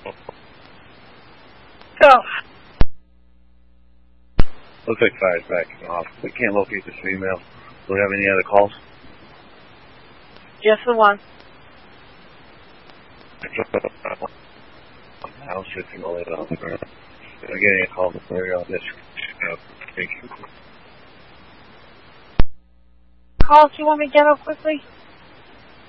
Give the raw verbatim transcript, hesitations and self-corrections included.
So. Looks like fire's backing off. We can't locate this female. Do we have any other calls? Just the one. House sitting all the way down the ground. Did I get any calls from area on this? Thank you. Calls you want me to get up quickly?